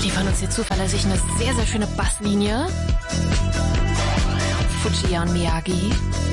liefern uns hier zuverlässig eine sehr, sehr schöne Basslinie. Fujiya und Miyagi.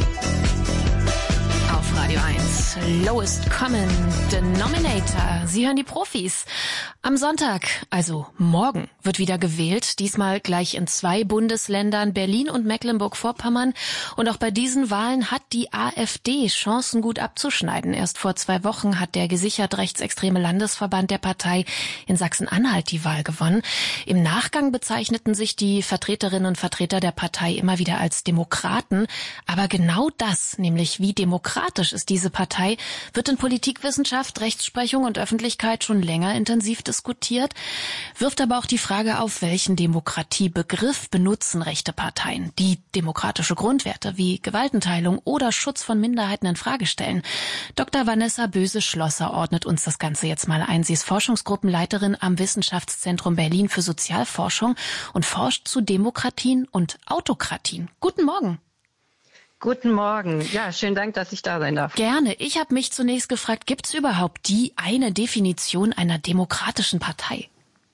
Auf Radio 1. Lowest Common Denominator. Sie hören die Profis. Am Sonntag, also morgen, wird wieder gewählt. Diesmal gleich in 2 Bundesländern, Berlin und Mecklenburg-Vorpommern. Und auch bei diesen Wahlen hat die AfD Chancen gut abzuschneiden. Erst vor 2 Wochen hat der gesichert rechtsextreme Landesverband der Partei in Sachsen-Anhalt die Wahl gewonnen. Im Nachgang bezeichneten sich die Vertreterinnen und Vertreter der Partei immer wieder als Demokraten. Aber genau das, nämlich wie demokratisch ist diese Partei, wird in Politikwissenschaft, Rechtsprechung und Öffentlichkeit schon länger intensiv diskutiert, wirft aber auch die Frage auf, welchen Demokratiebegriff benutzen rechte Parteien, die demokratische Grundwerte wie Gewaltenteilung oder Schutz von Minderheiten in Frage stellen. Dr. Vanessa Böse-Schlosser ordnet uns das Ganze jetzt mal ein. Sie ist Forschungsgruppenleiterin am Wissenschaftszentrum Berlin für Sozialforschung und forscht zu Demokratien und Autokratien. Guten Morgen. Guten Morgen. Ja, schönen Dank, dass ich da sein darf. Gerne. Ich habe mich zunächst gefragt, gibt es überhaupt die eine Definition einer demokratischen Partei?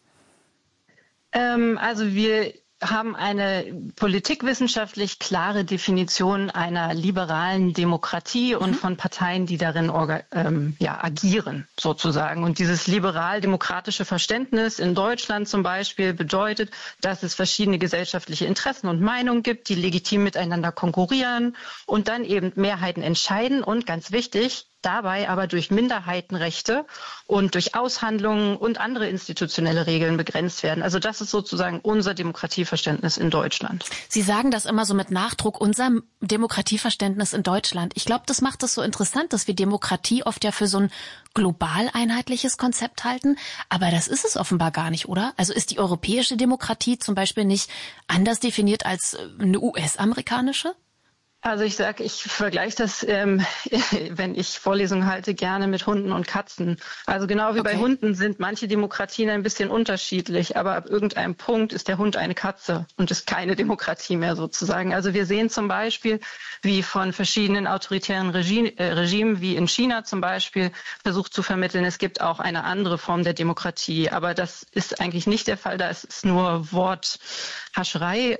Also wir haben eine politikwissenschaftlich klare Definition einer liberalen Demokratie und von Parteien, die darin agieren, sozusagen. Und dieses liberal-demokratische Verständnis in Deutschland zum Beispiel bedeutet, dass es verschiedene gesellschaftliche Interessen und Meinungen gibt, die legitim miteinander konkurrieren und dann eben Mehrheiten entscheiden und, ganz wichtig, dabei aber durch Minderheitenrechte und durch Aushandlungen und andere institutionelle Regeln begrenzt werden. Also das ist sozusagen unser Demokratieverständnis in Deutschland. Sie sagen das immer so mit Nachdruck, unser Demokratieverständnis in Deutschland. Ich glaube, das macht es so interessant, dass wir Demokratie oft ja für so ein global einheitliches Konzept halten. Aber das ist es offenbar gar nicht, oder? Also ist die europäische Demokratie zum Beispiel nicht anders definiert als eine US-amerikanische? Also ich vergleiche das, wenn ich Vorlesungen halte, gerne mit Hunden und Katzen. Also genau wie bei Hunden sind manche Demokratien ein bisschen unterschiedlich, aber ab irgendeinem Punkt ist der Hund eine Katze und ist keine Demokratie mehr sozusagen. Also wir sehen zum Beispiel, wie von verschiedenen autoritären Regimen, wie in China zum Beispiel, versucht zu vermitteln, es gibt auch eine andere Form der Demokratie. Aber das ist eigentlich nicht der Fall, da ist es nur Worthascherei.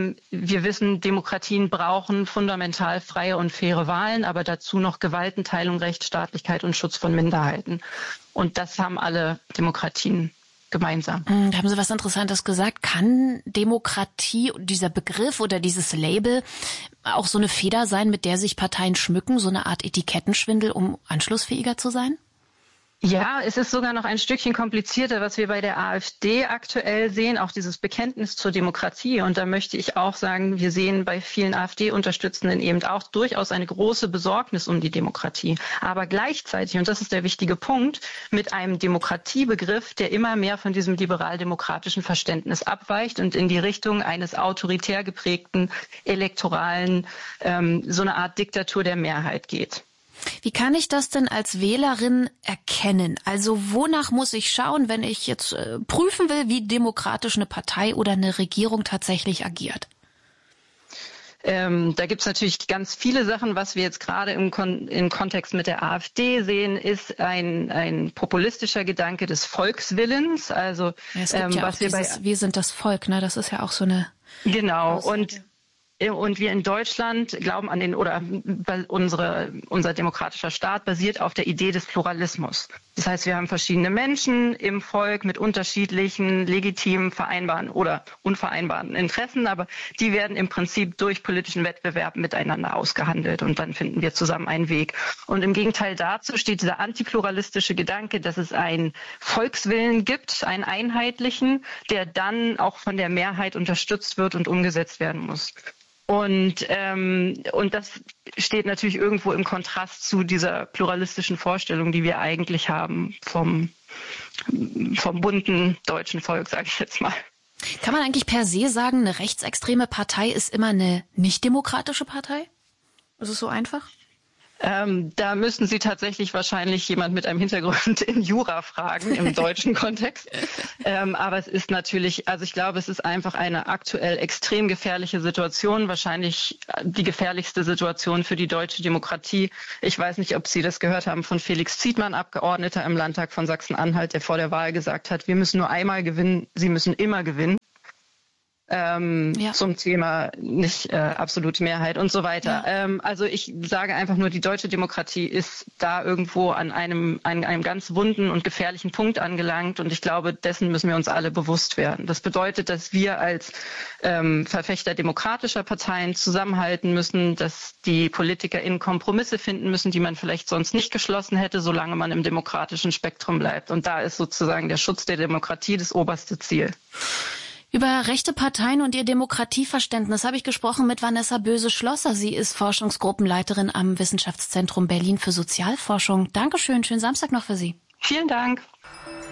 Wir wissen, Demokratien brauchen fundamental freie und faire Wahlen, aber dazu noch Gewaltenteilung, Rechtsstaatlichkeit und Schutz von Minderheiten. Und das haben alle Demokratien gemeinsam. Da haben Sie was Interessantes gesagt. Kann Demokratie, dieser Begriff oder dieses Label auch so eine Feder sein, mit der sich Parteien schmücken, so eine Art Etikettenschwindel, um anschlussfähiger zu sein? Ja, es ist sogar noch ein Stückchen komplizierter, was wir bei der AfD aktuell sehen, auch dieses Bekenntnis zur Demokratie. Und da möchte ich auch sagen, wir sehen bei vielen AfD-Unterstützenden eben auch durchaus eine große Besorgnis um die Demokratie. Aber gleichzeitig, und das ist der wichtige Punkt, mit einem Demokratiebegriff, der immer mehr von diesem liberal-demokratischen Verständnis abweicht und in die Richtung eines autoritär geprägten, elektoralen, so eine Art Diktatur der Mehrheit geht. Wie kann ich das denn als Wählerin erkennen? Also wonach muss ich schauen, wenn ich jetzt prüfen will, wie demokratisch eine Partei oder eine Regierung tatsächlich agiert? Da gibt's natürlich ganz viele Sachen. Was wir jetzt gerade im Kontext mit der AfD sehen, ist ein populistischer Gedanke des Volkswillens. Also es gibt ja was auch wir sind das Volk, ne? Das ist ja auch so eine Genau. Und wir in Deutschland glauben unser demokratischer Staat basiert auf der Idee des Pluralismus. Das heißt, wir haben verschiedene Menschen im Volk mit unterschiedlichen, legitimen, vereinbaren oder unvereinbaren Interessen, aber die werden im Prinzip durch politischen Wettbewerb miteinander ausgehandelt und dann finden wir zusammen einen Weg. Und im Gegenteil dazu steht dieser antipluralistische Gedanke, dass es einen Volkswillen gibt, einen einheitlichen, der dann auch von der Mehrheit unterstützt wird und umgesetzt werden muss. Und das steht natürlich irgendwo im Kontrast zu dieser pluralistischen Vorstellung, die wir eigentlich haben vom bunten deutschen Volk, sage ich jetzt mal. Kann man eigentlich per se sagen, eine rechtsextreme Partei ist immer eine nicht demokratische Partei? Ist es so einfach? Da müssten Sie tatsächlich wahrscheinlich jemand mit einem Hintergrund in Jura fragen, im deutschen Kontext. Aber es ist natürlich, also ich glaube, es ist einfach eine aktuell extrem gefährliche Situation, wahrscheinlich die gefährlichste Situation für die deutsche Demokratie. Ich weiß nicht, ob Sie das gehört haben von Felix Zietmann, Abgeordneter im Landtag von Sachsen-Anhalt, der vor der Wahl gesagt hat, wir müssen nur einmal gewinnen, Sie müssen immer gewinnen. Zum Thema nicht absolute Mehrheit und so weiter. Ja. Also ich sage einfach nur, die deutsche Demokratie ist da irgendwo an einem ganz wunden und gefährlichen Punkt angelangt und ich glaube, dessen müssen wir uns alle bewusst werden. Das bedeutet, dass wir als Verfechter demokratischer Parteien zusammenhalten müssen, dass die PolitikerInnen Kompromisse finden müssen, die man vielleicht sonst nicht geschlossen hätte, solange man im demokratischen Spektrum bleibt. Und da ist sozusagen der Schutz der Demokratie das oberste Ziel. Über rechte Parteien und ihr Demokratieverständnis habe ich gesprochen mit Vanessa Böse-Schlosser. Sie ist Forschungsgruppenleiterin am Wissenschaftszentrum Berlin für Sozialforschung. Dankeschön, schönen Samstag noch für Sie. Vielen Dank.